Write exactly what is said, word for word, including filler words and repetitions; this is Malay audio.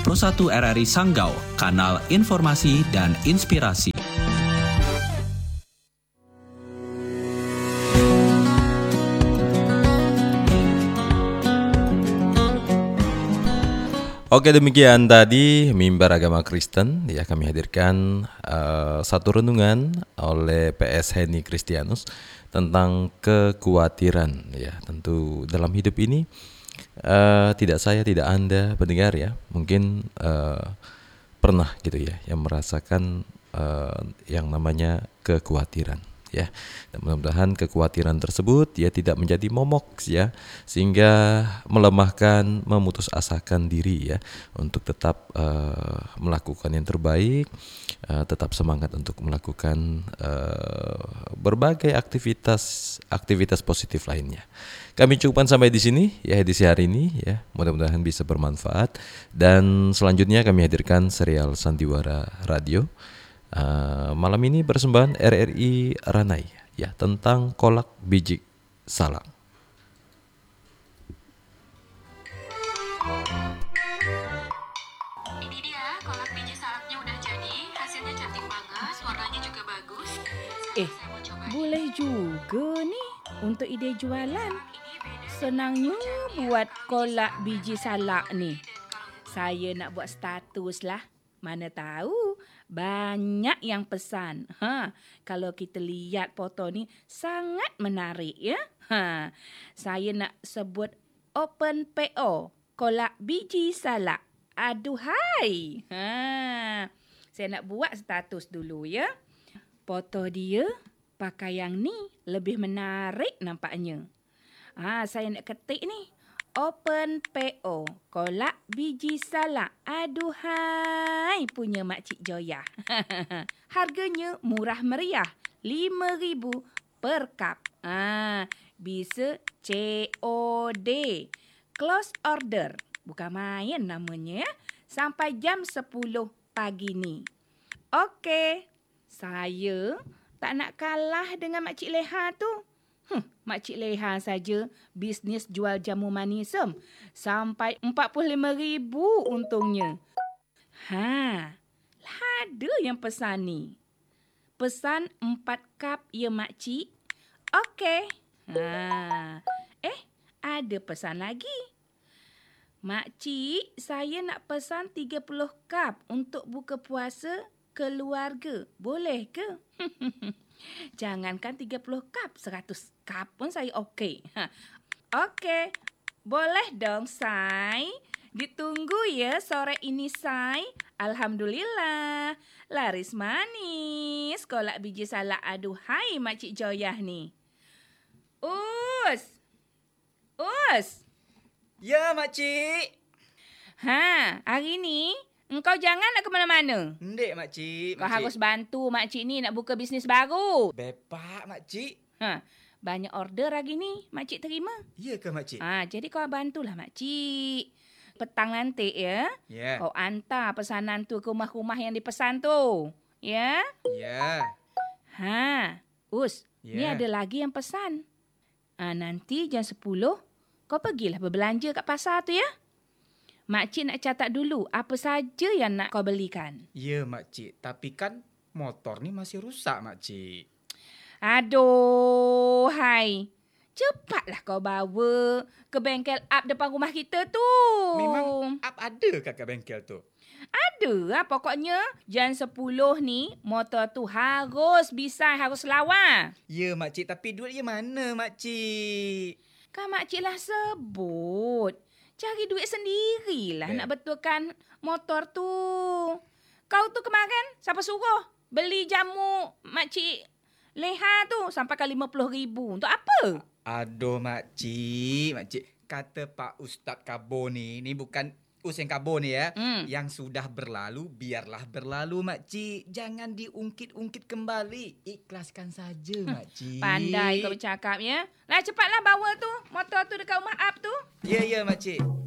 puluh satu R R I Sanggau, kanal informasi dan inspirasi. Oke, demikian tadi Mimbar Agama Kristen ya, kami hadirkan uh, satu renungan oleh P S Henny Kristianus tentang kekhawatiran ya. Tentu dalam hidup ini uh, tidak saya, tidak Anda pendengar ya, mungkin uh, pernah gitu ya yang merasakan uh, yang namanya kekhawatiran. Ya, dan mudah-mudahan kekhawatiran tersebut ya tidak menjadi momok ya, sehingga melemahkan, memutus asakan diri ya untuk tetap uh, melakukan yang terbaik, uh, tetap semangat untuk melakukan uh, berbagai aktivitas aktivitas positif lainnya. Kami cukupkan sampai di sini ya edisi hari ini ya, mudah-mudahan bisa bermanfaat, dan selanjutnya kami hadirkan serial Sandiwara Radio. Uh, malam ini persembahan R R I Ranai ya tentang kolak biji salak. Ini dia kolak biji salaknya udah jadi, hasilnya cantik banget, warnanya juga bagus. Eh, boleh juga nih untuk ide jualan. Senangnya buat kolak biji salak nih. Saya nak buat status lah. Mana tahu banyak yang pesan. Ha, kalau kita lihat foto ni sangat menarik ya. Ha, saya nak sebut open P O kolak biji salak. Aduhai. Ha, saya nak buat status dulu ya. Foto dia pakai yang ni lebih menarik nampaknya. Ha, saya nak ketik ni. Open P O kolak biji salak. Aduhai punya Makcik Joya. Harganya murah meriah, lima ribu per kap. Ah, bisa C O D. Close order. Bukan main namanya ya. Sampai jam sepuluh pagi ni. Okey. Saya tak nak kalah dengan Makcik Leha tu. Hmm, Makcik Leha saja bisnes jual jamu manisem sampai empat puluh lima ribu untungnya. Ha, ada yang pesan ni. Pesan empat kap ya Makcik. Okey. Ha, eh, ada pesan lagi. Makcik, saya nak pesan tiga puluh kap untuk buka puasa keluarga. Boleh ke? Jangankan tiga puluh kap, seratus kap pun saya okey. Ha. Okey, boleh dong, Sai. Ditunggu ya sore ini, Sai. Alhamdulillah, laris manis kolak biji salak. Aduhai Makcik Joyah ni. Us! Us! Ya, Makcik. Ha, hari ni engkau jangan nak ke mana-mana. Ndek, Makcik. Kau harus bantu Makcik ni nak buka bisnes baru. Bepak, Makcik. Ha, banyak order hari ni Makcik terima. Ya ke, Makcik? Ha, jadi kau bantulah Makcik. Petang nanti ya. Ya. Kau hantar pesanan tu ke rumah-rumah yang dipesan tu. Ya? Ya. Ha, Us, Ya. ni ada lagi yang pesan. Ha, nanti jam sepuluh kau pergilah berbelanja kat pasar tu ya. Makcik nak catat dulu apa saja yang nak kau belikan. Ya, Makcik. Tapi kan motor ni masih rusak, Makcik. Aduh, hai. Cepatlah kau bawa ke bengkel up depan rumah kita tu. Memang up ada kat bengkel tu? Ada lah pokoknya. Jam sepuluh ni motor tu harus bisa, harus lawa. Ya, Makcik. Tapi duit dia mana, Makcik? Kan Makcik lah sebut. Cari duit sendirilah Eh. nak betulkan motor tu. Kau tu kemarin siapa suruh beli jamu Makcik Leha tu sampai kan lima puluh ribu. Untuk apa? Aduh, Makcik. Makcik, kata Pak Ustaz Kabo ni, ni bukan Usen Kabo ni ya. Hmm. Yang sudah berlalu, biarlah berlalu, Makcik. Jangan diungkit-ungkit kembali. Ikhlaskan saja, Makcik. Pandai kau bercakap ya. Lah cepatlah bawa tu motor tu dekat rumah up tu. Ya, ya, Makcik.